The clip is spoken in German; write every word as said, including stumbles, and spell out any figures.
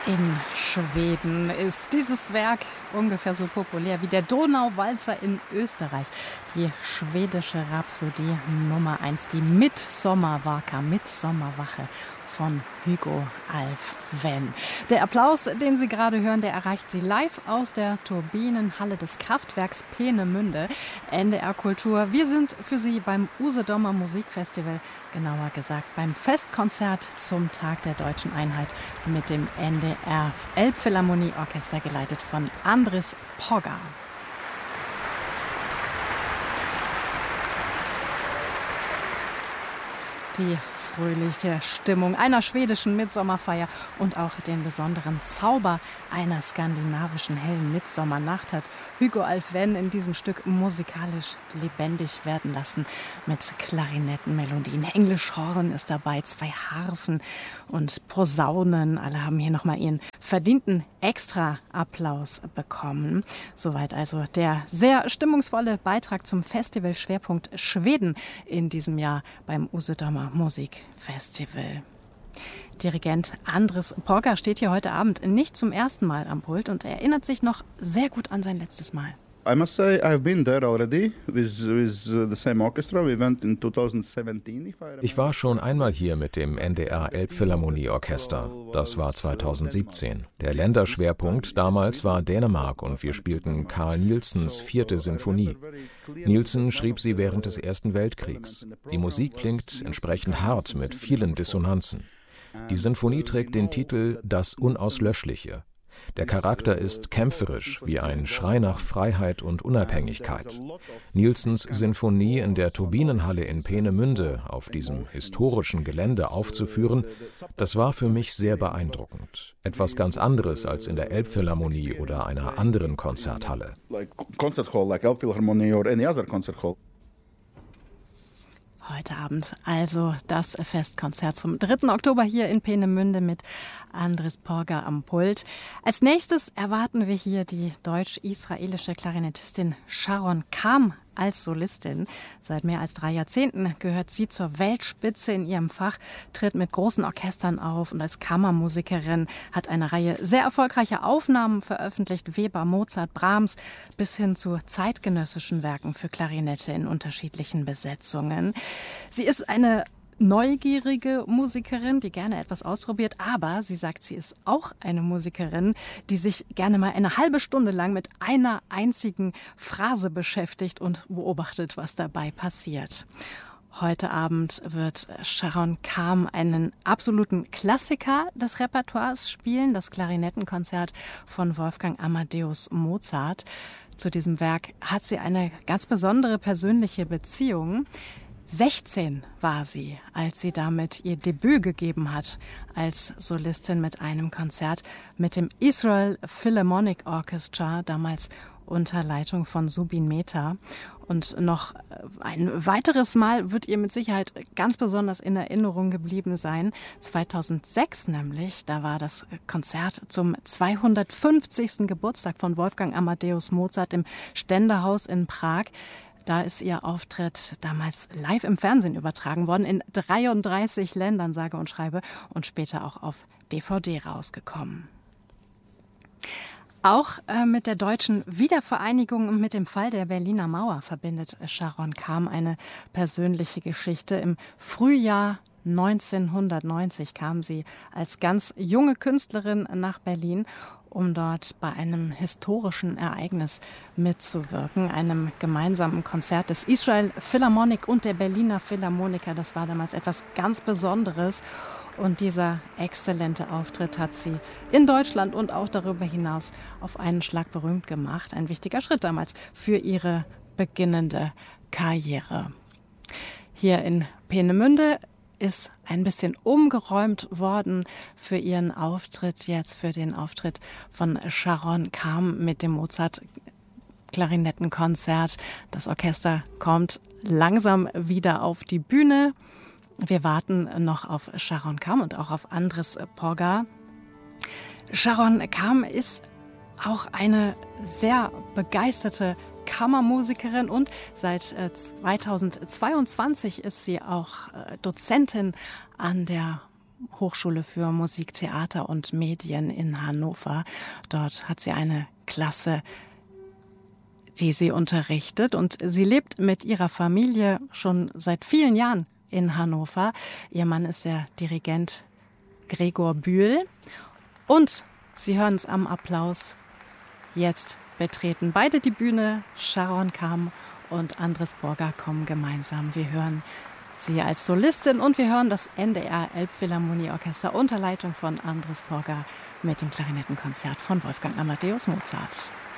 In Schweden ist dieses Werk ungefähr so populär wie der Donauwalzer in Österreich. Die schwedische Rhapsodie Nummer eins, die Midsommarvaka, Midsommarwache von Hugo Alfvén. Der Applaus, den Sie gerade hören, der erreicht Sie live aus der Turbinenhalle des Kraftwerks Peenemünde. N D R Kultur. Wir sind für Sie beim Usedomer Musikfestival, genauer gesagt beim Festkonzert zum Tag der Deutschen Einheit mit dem N D R Elbphilharmonieorchester, geleitet von Andris Poga. Die fröhliche Stimmung einer schwedischen Mitsommerfeier und auch den besonderen Zauber einer skandinavischen hellen Mitsommernacht hat Hugo Alfvén in diesem Stück musikalisch lebendig werden lassen. Mit Klarinettenmelodien, Englischhorn ist dabei, zwei Harfen und Posaunen. Alle haben hier nochmal ihren verdienten Extra-Applaus bekommen. Soweit also der sehr stimmungsvolle Beitrag zum Festivalschwerpunkt Schweden in diesem Jahr beim Usedomer Musikfestival. Dirigent Andris Poga steht hier heute Abend nicht zum ersten Mal am Pult und erinnert sich noch sehr gut an sein letztes Mal. I must say I've been there already with, with the same orchestra. We went in twenty seventeen. If I remember. Ich war schon einmal hier mit dem N D R Elbphilharmonieorchester. Das war zweitausendsiebzehn. Der Länderschwerpunkt damals war Dänemark und wir spielten Carl Nielsens vierte Sinfonie. Nielsen schrieb sie während des Ersten Weltkriegs. Die Musik klingt entsprechend hart mit vielen Dissonanzen. Die Sinfonie trägt den Titel »Das Unauslöschliche«. Der Charakter ist kämpferisch, wie ein Schrei nach Freiheit und Unabhängigkeit. Nielsens Sinfonie in der Turbinenhalle in Peenemünde auf diesem historischen Gelände aufzuführen, das war für mich sehr beeindruckend. Etwas ganz anderes als in der Elbphilharmonie oder einer anderen Konzerthalle. Heute Abend also das Festkonzert zum dritten Oktober hier in Peenemünde mit Andris Poga am Pult. Als nächstes erwarten wir hier die deutsch-israelische Klarinettistin Sharon Kham als Solistin. Seit mehr als drei Jahrzehnten gehört sie zur Weltspitze in ihrem Fach, tritt mit großen Orchestern auf und als Kammermusikerin hat eine Reihe sehr erfolgreicher Aufnahmen veröffentlicht, Weber, Mozart, Brahms, bis hin zu zeitgenössischen Werken für Klarinette in unterschiedlichen Besetzungen. Sie ist eine neugierige Musikerin, die gerne etwas ausprobiert, aber sie sagt, sie ist auch eine Musikerin, die sich gerne mal eine halbe Stunde lang mit einer einzigen Phrase beschäftigt und beobachtet, was dabei passiert. Heute Abend wird Sharon Kham einen absoluten Klassiker des Repertoires spielen, das Klarinettenkonzert von Wolfgang Amadeus Mozart. Zu diesem Werk hat sie eine ganz besondere persönliche Beziehung. sechzehn war sie, als sie damit ihr Debüt gegeben hat als Solistin mit einem Konzert mit dem Israel Philharmonic Orchestra, damals unter Leitung von Zubin Mehta. Und noch ein weiteres Mal wird ihr mit Sicherheit ganz besonders in Erinnerung geblieben sein. zweitausendsechs nämlich, da war das Konzert zum zweihundertfünfzigsten Geburtstag von Wolfgang Amadeus Mozart im Ständerhaus in Prag. Da ist ihr Auftritt damals live im Fernsehen übertragen worden, in dreiunddreißig Ländern, sage und schreibe, und später auch auf D V D rausgekommen. Auch äh, mit der deutschen Wiedervereinigung und mit dem Fall der Berliner Mauer verbindet Sharon Kham eine persönliche Geschichte. Im Frühjahr neunzehnhundertneunzig kam sie als ganz junge Künstlerin nach Berlin, um dort bei einem historischen Ereignis mitzuwirken, einem gemeinsamen Konzert des Israel Philharmonic und der Berliner Philharmoniker. Das war damals etwas ganz Besonderes. Und dieser exzellente Auftritt hat sie in Deutschland und auch darüber hinaus auf einen Schlag berühmt gemacht. Ein wichtiger Schritt damals für ihre beginnende Karriere. Hier in Peenemünde ist ein bisschen umgeräumt worden für ihren Auftritt jetzt, für den Auftritt von Sharon Kham mit dem Mozart-Klarinettenkonzert. Das Orchester kommt langsam wieder auf die Bühne. Wir warten noch auf Sharon Kham und auch auf Andris Poga. Sharon Kham ist auch eine sehr begeisterte Kammermusikerin und seit zweitausendzweiundzwanzig ist sie auch Dozentin an der Hochschule für Musik, Theater und Medien in Hannover. Dort hat sie eine Klasse, die sie unterrichtet, und sie lebt mit ihrer Familie schon seit vielen Jahren in Hannover. Ihr Mann ist der Dirigent Gregor Bühl, und Sie hören es am Applaus. Jetzt betreten beide die Bühne. Sharon Kam und Andris Borger kommen gemeinsam. Wir hören sie als Solistin und wir hören das N D R Elbphilharmonieorchester unter Leitung von Andris Borger mit dem Klarinettenkonzert von Wolfgang Amadeus Mozart.